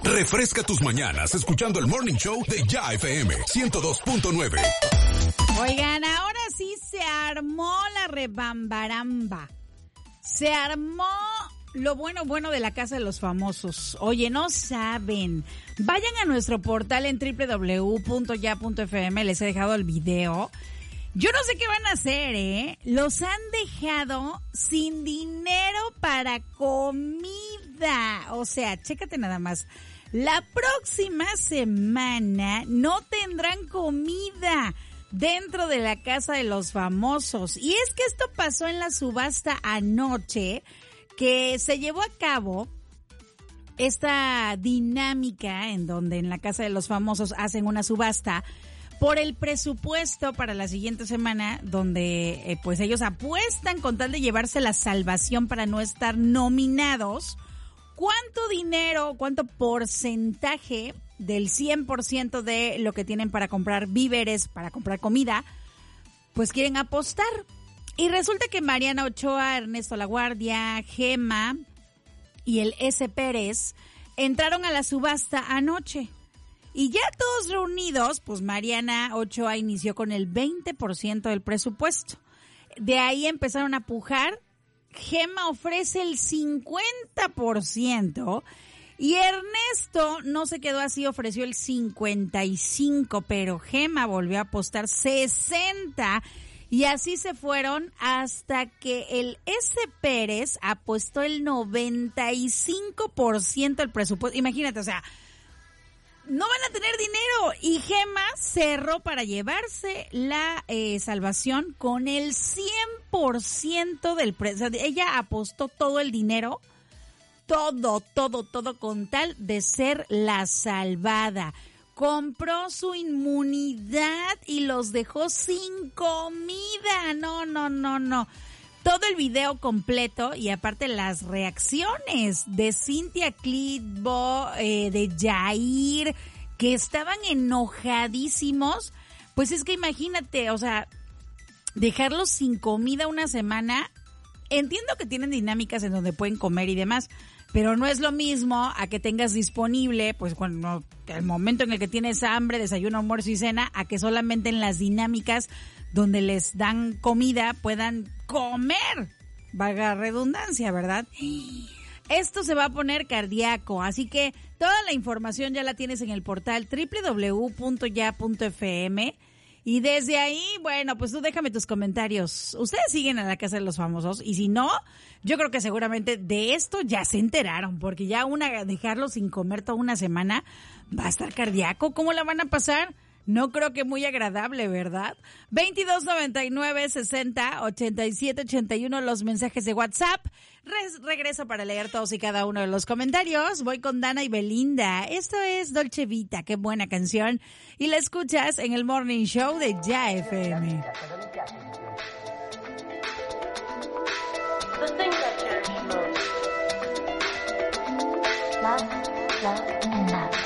Refresca tus mañanas escuchando el Morning Show de Ya FM 102.9. Oigan, ahora sí se armó la rebambaramba. Se armó lo bueno de la Casa de los Famosos. Oye, no saben. Vayan a nuestro portal en www.ya.fm. Les he dejado el video. Yo no sé qué van a hacer, ¿eh? Los han dejado sin dinero para comida. O sea, chécate nada más. La próxima semana no tendrán comida dentro de la Casa de los Famosos. Y es que esto pasó en la subasta anoche, que se llevó a cabo esta dinámica en donde en la Casa de los Famosos hacen una subasta por el presupuesto para la siguiente semana, donde pues ellos apuestan con tal de llevarse la salvación para no estar nominados. ¿Cuánto dinero, cuánto porcentaje del 100% de lo que tienen para comprar víveres, para comprar comida, pues quieren apostar? Y resulta que Mariana Ochoa, Ernesto Laguardia, Gema y el S. Pérez entraron a la subasta anoche. Y ya todos reunidos, pues Mariana Ochoa inició con el 20% del presupuesto. De ahí empezaron a pujar. Gema ofrece el 50% y Ernesto no se quedó así, ofreció el 55%, pero Gema volvió a apostar 60%. Y así se fueron hasta que el S. Pérez apostó el 95% del presupuesto. Imagínate, o sea, no van a tener dinero. Y Gema cerró para llevarse la salvación con el 100% del presupuesto. Ella apostó todo el dinero, todo con tal de ser la salvada. Compró su inmunidad y los dejó sin comida. No. Todo el video completo y aparte las reacciones de Cintia Clitbo, de Jair, que estaban enojadísimos. Pues es que imagínate, o sea, dejarlos sin comida una semana. Entiendo que tienen dinámicas en donde pueden comer y demás, pero no es lo mismo a que tengas disponible, pues cuando el momento en el que tienes hambre, desayuno, almuerzo y cena, a que solamente en las dinámicas donde les dan comida puedan comer. Valga redundancia, ¿verdad? Esto se va a poner cardíaco, así que toda la información ya la tienes en el portal www.ya.fm. Y desde ahí, bueno, pues tú déjame tus comentarios. ¿Ustedes siguen a la Casa de los Famosos? Y si no, yo creo que seguramente de esto ya se enteraron, porque ya dejarlo sin comer toda una semana va a estar cardíaco. ¿Cómo la van a pasar? No creo que muy agradable, ¿verdad? 2299-60-8781, los mensajes de WhatsApp. Regreso para leer todos y cada uno de los comentarios. Voy con Dana y Belinda. Esto es Dolce Vita, qué buena canción. Y la escuchas en el Morning Show de Ya FM. Love, love, and love.